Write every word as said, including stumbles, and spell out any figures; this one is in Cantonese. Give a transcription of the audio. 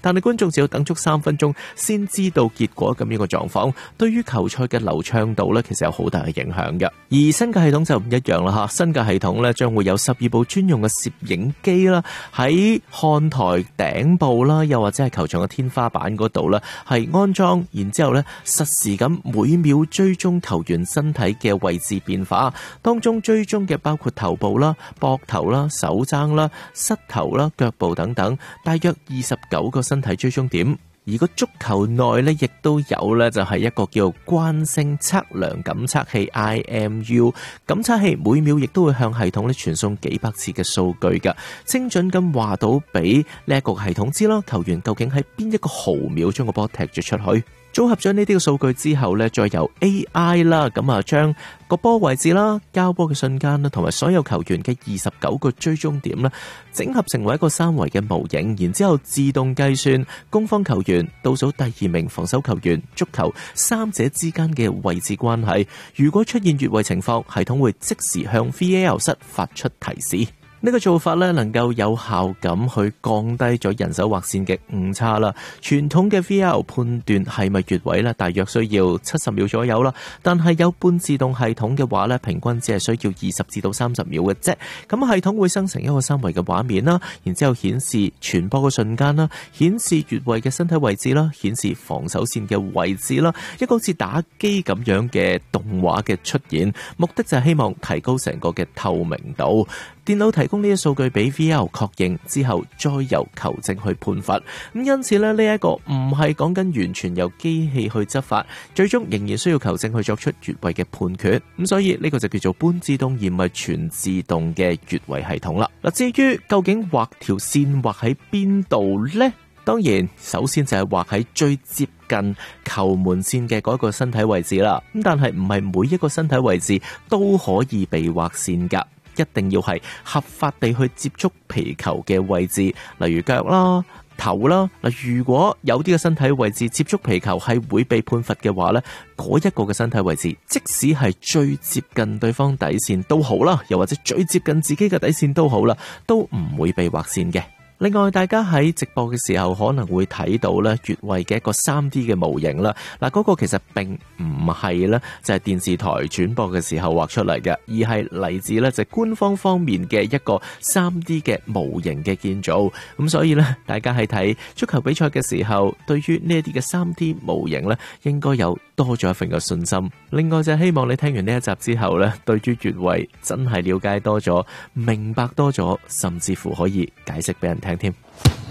但係觀眾只要等足三分鐘先知道結果咁樣嘅狀況，對於球賽嘅流暢度咧，其實有好大嘅影響嘅。而新嘅系統就唔一樣啦吓，新嘅系統咧將會有十二部專用嘅攝影機啦，喺看台頂部啦，又或者係球場嘅天花板嗰度啦，係安裝，然之後咧實時咁每秒追蹤球員身體嘅位置變化，當中追蹤嘅包括頭部啦、膊頭啦、手踭啦、膝頭啦、腳部等等，大約二十九個身體追蹤點。而個足球內咧，亦都有咧，就係一個叫慣性測量感測器 I M U 感測器，每秒亦都會向系統咧傳送幾百次嘅數據㗎，精準咁話到俾呢一個系統知啦，球員究竟喺邊一個毫秒將個波踢咗出去。組合咗呢啲嘅數據之後呢，再由 A I 啦，咁啊將個波位置啦、交波嘅瞬間啦，同埋所有球員嘅二十九個追蹤點啦，整合成為一個三維嘅模型，然之後自動計算攻方球員、倒數第二名防守球員、足球三者之間嘅位置關係。如果出現越位情況，系統會即時向 V A R 室發出提示。呢個做法咧，能夠有效咁去降低咗人手劃線嘅誤差啦。傳統嘅 V R 判斷係咪越位咧，大約需要七十秒左右啦。但係有半自動系統嘅話咧，平均只係需要二十至到三十秒嘅啫。咁系統會生成一個三維嘅畫面啦，然之後顯示傳波嘅瞬間啦，顯示越位嘅身體位置啦，顯示防守線嘅位置啦，一個好似打機咁樣嘅動畫嘅出現，目的就係希望提高成個嘅透明度。電腦提供呢啲數據俾 V R 確認之後，再由球證去判罰。咁因此咧，呢一個唔係講緊完全由機器去執法，最終仍然需要球證去作出越位嘅判決。咁所以呢個就叫做半自動而唔係全自動嘅越位系統啦。嗱，至於究竟畫條線畫喺邊度呢？當然，首先就係畫喺最接近球門線嘅嗰個身體位置啦。咁但係唔係每一個身體位置都可以被畫線㗎。一定要係合法地去接觸皮球嘅位置，例如腳啦、頭啦。嗱，如果有啲嘅身體位置接觸皮球係會被判罰嘅話呢，嗰一個嘅身體位置，即使係最接近對方底線都好啦，又或者最接近自己嘅底線都好啦，都唔會被劃線嘅。另外，大家喺直播嘅時候可能會睇到咧越位嘅一個 三 D 嘅模型啦。嗱，嗰個其實並唔係咧，就係電視台轉播嘅時候畫出嚟嘅，而係嚟自咧就係官方方面嘅一個 三 D 嘅模型嘅建造。咁所以咧，大家喺睇足球比賽嘅時候，對於呢一啲嘅 三 D 模型咧，應該有多咗一份嘅信心。另外就係希望你聽完呢一集之後咧，對於越位真係了解多咗，明白多咗，甚至乎可以解釋俾人聽添。